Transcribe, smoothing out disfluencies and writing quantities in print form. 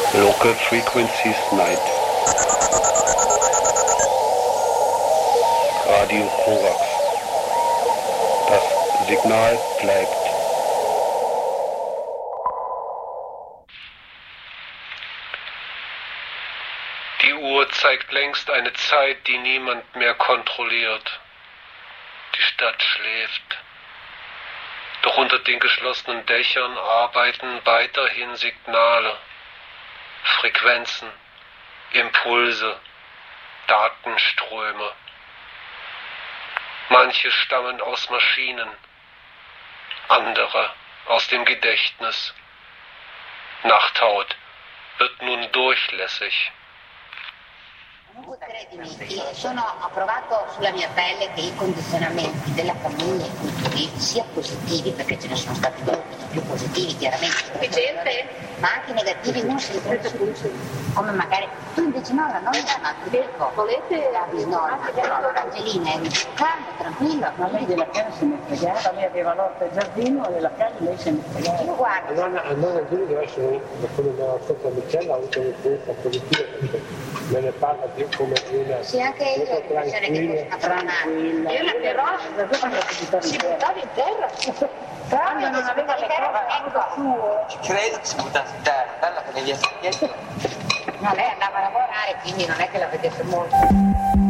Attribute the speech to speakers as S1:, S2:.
S1: Local Frequencies Night. Radio Korax. Das Signal bleibt. Die Uhr zeigt längst eine Zeit, die niemand mehr kontrolliert. Die Stadt schläft. Doch unter den geschlossenen Dächern arbeiten weiterhin Signale, Frequenzen, Impulse, Datenströme. Manche stammen aus Maschinen, andere aus dem Gedächtnis. Nachthaut wird nun durchlässig.
S2: Credimi, ho provato sulla mia pelle che i condizionamenti della famiglia qui sia positivi, perché ce ne sono stati molti più positivi chiaramente, ma anche negativi, uno si riprende come magari tu invece no, la nonna ma ti dico, volete la bisnonna, Angelina è calma, tranquilla,
S3: ma lei della casa se ne fregava, lei aveva l'orto e giardino e della casa lei se ne fregava.
S2: io guardo.
S4: La nonna Angelina deve essere come una stessa Michela, ha avuto un'esperienza positiva perché me ne parla più come una
S2: Sì, anche io ho l'impressione che fosse una tronata.
S3: Io la però si buttava in terra. Quando non aveva le cose
S5: Credo che si buttasse in terra, bella che negli
S2: No, lei andava a lavorare, quindi non è che la vedesse molto.